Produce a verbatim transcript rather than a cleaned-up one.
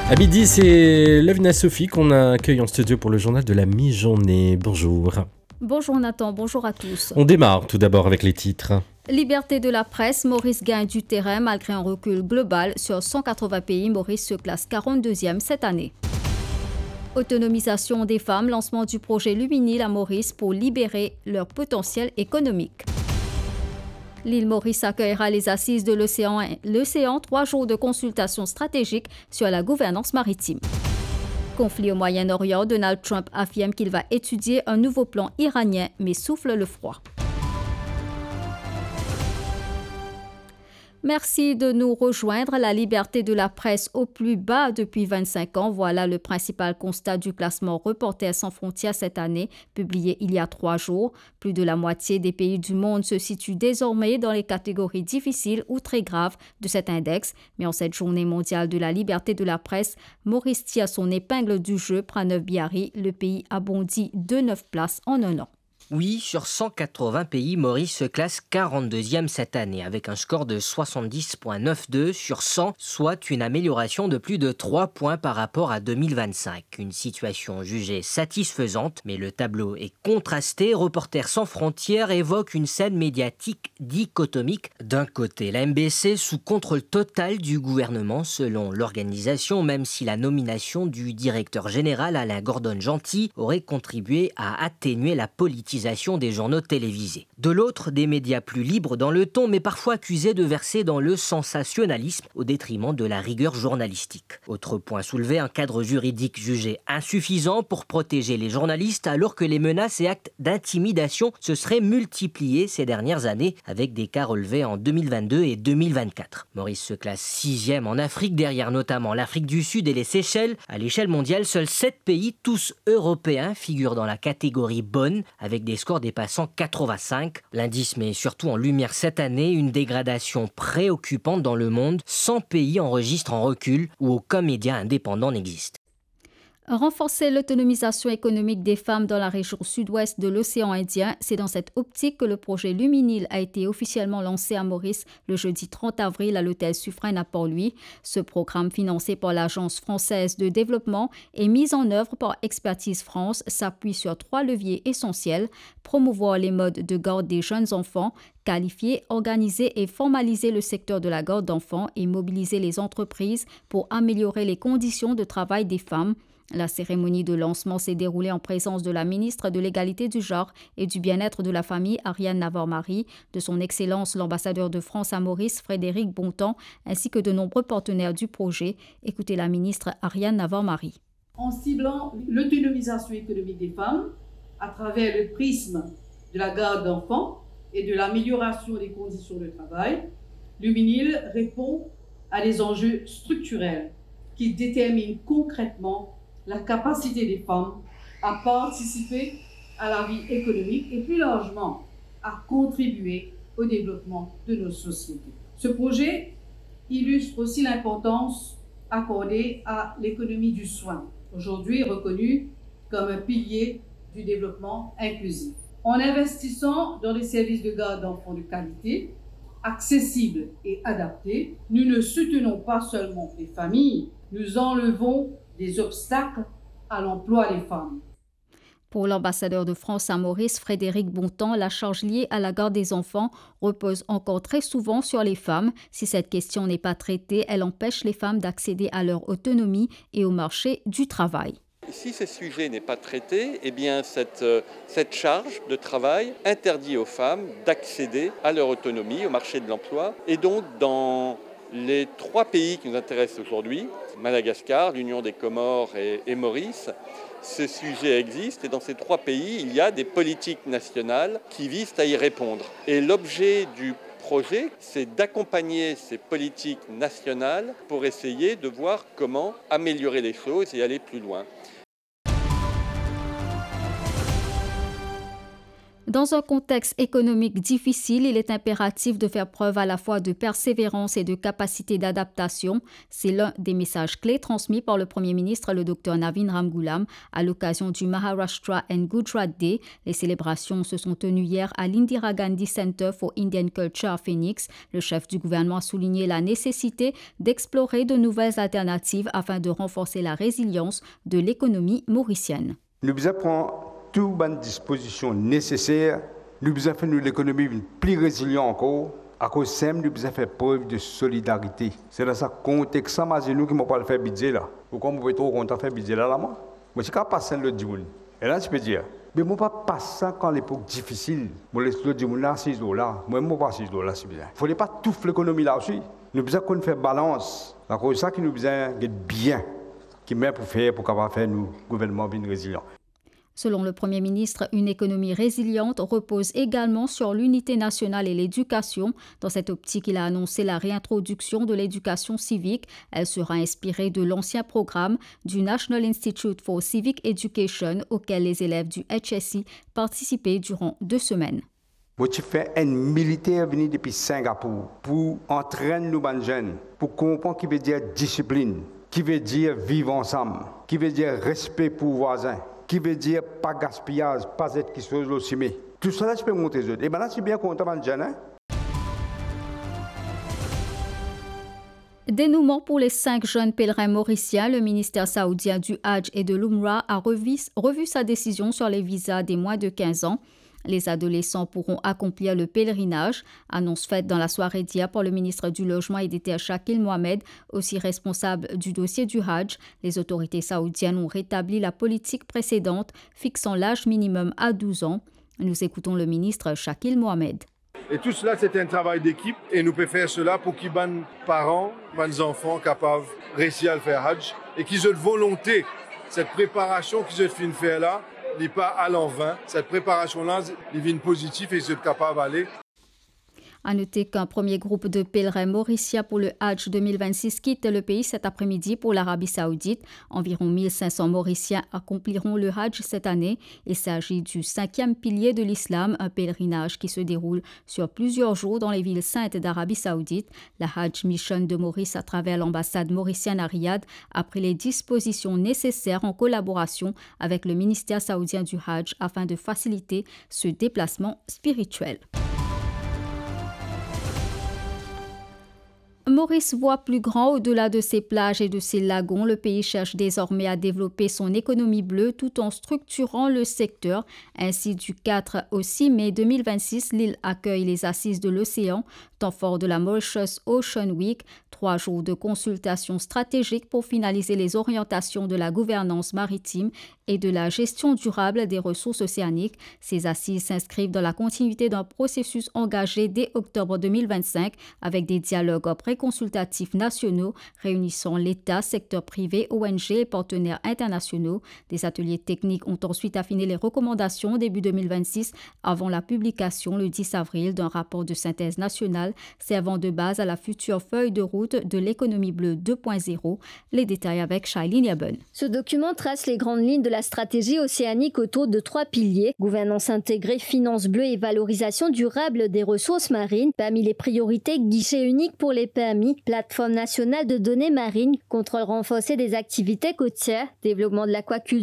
À midi, c'est Levna Sophie qu'on accueille en studio pour le journal de la mi-journée. Bonjour. Bonjour Nathan, bonjour à tous. On démarre tout d'abord avec les titres. Liberté de la presse, Maurice gagne du terrain malgré un recul global. Sur cent quatre-vingts pays, Maurice se classe quarante-deuxième cette année. Autonomisation des femmes, lancement du projet Luminil à Maurice pour libérer leur potentiel économique. L'île Maurice accueillera les assises de l'océan, l'océan, trois jours de consultation stratégique sur la gouvernance maritime. Conflit au Moyen-Orient, Donald Trump affirme qu'il va étudier un nouveau plan iranien, mais souffle le froid. Merci de nous rejoindre. La liberté de la presse au plus bas depuis vingt-cinq ans. Voilà le principal constat du classement Reporters sans frontières cette année, publié il y a trois jours. Plus de la moitié des pays du monde se situent désormais dans les catégories difficiles ou très graves de cet index. Mais en cette journée mondiale de la liberté de la presse, Maurice tire son épingle du jeu. Pranav Bihari, le pays a bondi de neuf places en un an. Oui, sur cent quatre-vingts pays, Maurice se classe quarante-deuxième cette année, avec un score de soixante-dix virgule quatre-vingt-douze sur cent, soit une amélioration de plus de trois points par rapport à deux mille vingt-cinq. Une situation jugée satisfaisante, mais le tableau est contrasté. Reporters sans frontières évoque une scène médiatique dichotomique. D'un côté, la M B C sous contrôle total du gouvernement, selon l'organisation, même si la nomination du directeur général Alain Gordon-Gentil aurait contribué à atténuer la politisation des journaux télévisés. De l'autre, des médias plus libres dans le ton, mais parfois accusés de verser dans le sensationnalisme au détriment de la rigueur journalistique. Autre point soulevé, un cadre juridique jugé insuffisant pour protéger les journalistes alors que les menaces et actes d'intimidation se seraient multipliés ces dernières années avec des cas relevés en deux mille vingt-deux et deux mille vingt-quatre. Maurice se classe sixième en Afrique, derrière notamment l'Afrique du Sud et les Seychelles. À l'échelle mondiale, seuls sept pays, tous européens, figurent dans la catégorie bonne avec des des scores dépassant quatre-vingt-cinq. L'indice met surtout en lumière cette année une dégradation préoccupante dans le monde. cent pays enregistrent en recul où aucun média indépendant n'existe. Renforcer l'autonomisation économique des femmes dans la région sud-ouest de l'océan Indien, c'est dans cette optique que le projet Luminil a été officiellement lancé à Maurice le jeudi trente avril à l'hôtel Suffren à Port-Louis. Ce programme financé par l'Agence française de développement et mis en œuvre par Expertise France s'appuie sur trois leviers essentiels: promouvoir les modes de garde des jeunes enfants, qualifier, organiser et formaliser le secteur de la garde d'enfants et mobiliser les entreprises pour améliorer les conditions de travail des femmes. La cérémonie de lancement s'est déroulée en présence de la ministre de l'Égalité du genre et du bien-être de la famille, Ariane Navarre-Marie, de son Excellence l'ambassadeur de France à Maurice, Frédéric Bontemps, ainsi que de nombreux partenaires du projet. Écoutez la ministre Ariane Navarre-Marie. En ciblant l'autonomisation économique des femmes à travers le prisme de la garde d'enfants et de l'amélioration des conditions de travail, Luminil répond à des enjeux structurels qui déterminent concrètement la capacité des femmes à participer à la vie économique et plus largement à contribuer au développement de nos sociétés. Ce projet illustre aussi l'importance accordée à l'économie du soin, aujourd'hui reconnue comme un pilier du développement inclusif. En investissant dans des services de garde d'enfants de qualité, accessibles et adaptés, nous ne soutenons pas seulement les familles, nous enlevons des obstacles à l'emploi des femmes. Pour l'ambassadeur de France à Maurice, Frédéric Bontemps, la charge liée à la garde des enfants repose encore très souvent sur les femmes. Si cette question n'est pas traitée, elle empêche les femmes d'accéder à leur autonomie et au marché du travail. Si ce sujet n'est pas traité, eh bien cette, cette charge de travail interdit aux femmes d'accéder à leur autonomie, au marché de l'emploi. Et donc, dans les trois pays qui nous intéressent aujourd'hui, Madagascar, l'Union des Comores et, et Maurice, ce sujet existe et dans ces trois pays, il y a des politiques nationales qui visent à y répondre. Et l'objet du projet, c'est d'accompagner ces politiques nationales pour essayer de voir comment améliorer les choses et aller plus loin. Dans un contexte économique difficile, il est impératif de faire preuve à la fois de persévérance et de capacité d'adaptation. C'est l'un des messages clés transmis par le Premier ministre, le docteur Navin Ramgoolam, à l'occasion du Maharashtra and Gujarat Day. Les célébrations se sont tenues hier à l'Indira Gandhi Center for Indian Culture à Phoenix. Le chef du gouvernement a souligné la nécessité d'explorer de nouvelles alternatives afin de renforcer la résilience de l'économie mauricienne. Nous devons prendre toutes les dispositions nécessaires. Nous devons faire l'économie plus résiliente encore. À cause de ça, nous devons faire preuve de solidarité. C'est dans ce contexte que nous ne pouvons pas faire budget là. Pourquoi nous pouvons trop content faire budget là moi? Moi, je ne peux pas passer le dimanche. Et là, je peux dire, mais moi, pas passer quand l'époque difficile. Moi, le dimanche là, six dollars. Moi, moi, pas six dollars, c'est bien. Il ne faut pas tout l'économie là aussi. Nous devons faire balance. À cause de ça, nous devons être bien. Qui met pour faire, pour pouvoir faire nous, gouvernement bien résilient. Selon le Premier ministre, une économie résiliente repose également sur l'unité nationale et l'éducation. Dans cette optique, il a annoncé la réintroduction de l'éducation civique. Elle sera inspirée de l'ancien programme du National Institute for Civic Education auquel les élèves du H S I participaient durant deux semaines. Moi, tu fais un militaire venu depuis Singapour pour entraîner nos jeunes, pour comprendre ce qui veut dire discipline, qui veut dire vivre ensemble, qui veut dire respect pour voisins, qui veut dire pas gaspillage, pas être qui chose aussi. Mais tout cela, je peux monter les autres. Et bien là, je suis bien content de jeune. Hein? Dénouement pour les cinq jeunes pèlerins mauriciens, le ministère saoudien du Hajj et de l'Umrah a revu, revu sa décision sur les visas des moins de quinze ans. Les adolescents pourront accomplir le pèlerinage, annonce faite dans la soirée d'hier par le ministre du Logement et des Terres Shakil Mohamed, aussi responsable du dossier du Hajj. Les autorités saoudiennes ont rétabli la politique précédente, fixant l'âge minimum à douze ans. Nous écoutons le ministre Shakil Mohamed. Et tout cela, c'est un travail d'équipe et nous pouvons faire cela pour qu'ils soient parents, les enfants capables de réussir à le faire Hajj et qu'ils aient de volonté, cette préparation qu'ils ont fait faire là, n'est pas à l'en vain. Cette préparation-là, elle vient positive et ils sont capables d'aller. À noter qu'un premier groupe de pèlerins mauriciens pour le Hajj deux mille vingt-six quitte le pays cet après-midi pour l'Arabie Saoudite. Environ mille cinq cents Mauriciens accompliront le Hajj cette année. Il s'agit du cinquième pilier de l'islam, un pèlerinage qui se déroule sur plusieurs jours dans les villes saintes d'Arabie Saoudite. La Hajj Mission de Maurice, à travers l'ambassade mauricienne à Riyad, a pris les dispositions nécessaires en collaboration avec le ministère saoudien du Hajj afin de faciliter ce déplacement spirituel. Maurice voit plus grand au-delà de ses plages et de ses lagons. Le pays cherche désormais à développer son économie bleue tout en structurant le secteur. Ainsi, du quatre au six mai deux mille vingt-six, l'île accueille les Assises de l'Océan, temps fort de la Mauritius Ocean Week, trois jours de consultation stratégique pour finaliser les orientations de la gouvernance maritime et de la gestion durable des ressources océaniques. Ces assises s'inscrivent dans la continuité d'un processus engagé dès octobre deux mille vingt-cinq avec des dialogues préconsultatifs nationaux réunissant l'État, secteur privé, O N G et partenaires internationaux. Des ateliers techniques ont ensuite affiné les recommandations début deux mille vingt-six avant la publication le dix avril d'un rapport de synthèse nationale servant de base à la future feuille de route de l'économie bleue deux point zéro. Les détails avec Shailene Yaben. Ce document trace les grandes lignes de la stratégie océanique autour de trois piliers: gouvernance intégrée, finance bleue et valorisation durable des ressources marines. Parmi les priorités, guichet unique pour les permis, plateforme nationale de données marines, contrôle renforcé des activités côtières, développement de l'aquaculture